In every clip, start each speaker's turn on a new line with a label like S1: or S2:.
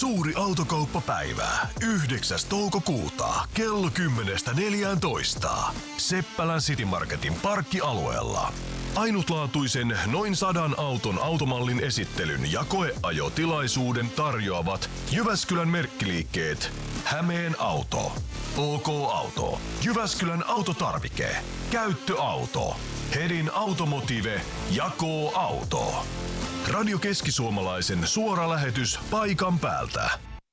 S1: Suuri autokauppapäivä 9. toukokuuta kello 10.14. Seppälän City Marketin parkkialueella. Ainutlaatuisen noin 100 auton automallin esittelyn ja koeajotilaisuuden tarjoavat Jyväskylän merkkiliikkeet Hämeen Auto, OK Auto, Jyväskylän Autotarvike, Käyttöauto, Hedin Automotive ja K-Auto. Radio Keski-Suomalaisen suora lähetys paikan päältä.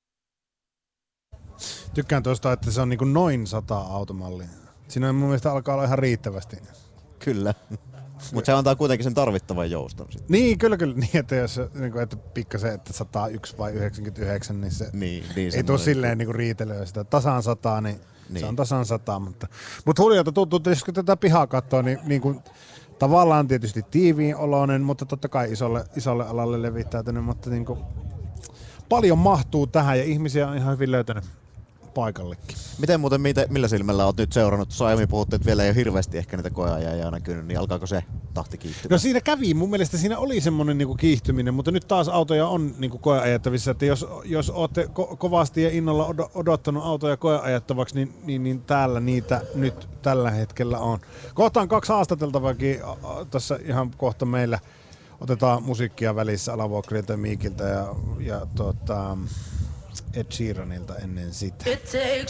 S2: Tykkään tuosta, että se on niinku noin 100 automallia. Siinä on mun mielestä alkaa olla ihan riittävästi.
S3: Kyllä. Mutta se antaa kuitenkin sen tarvittavan jouston.
S2: Niin, kyllä. Niin, että jos niinku, että pikkasen, että 101 vai 99, niin se ei tule silleen niinku riitelyä sitä. Tasan 100, niin se on tasan 100. Mutta Huljolta tuntuu, että jos tätä pihaa katsoo, niin kuin tavallaan tietysti tiiviin oloinen, mutta totta kai isolle alalle levittäytynyt, mutta niin kuin paljon mahtuu tähän ja ihmisiä on ihan hyvin löytänyt paikallekin.
S3: Miten muuten, millä silmällä olet nyt seurannut? Tuossa aiemmin puhuttiin, että vielä ei ole hirveästi ehkä niitä koeajajia näkynyt, niin alkaako se tahti kiihtymään?
S2: No siinä kävi, mun mielestä siinä oli semmoinen niinku kiihtyminen, mutta nyt taas autoja on niinku koeajettavissa, että jos olette kovasti ja innolla odottanut autoja koeajettavaksi, niin täällä niitä nyt tällä hetkellä on. Kohtaan 2 haastateltavakin tässä ihan kohta meillä. Otetaan musiikkia välissä Alavuokrilta ja Miikiltä ja Ed Sheeranilta ennen sitä.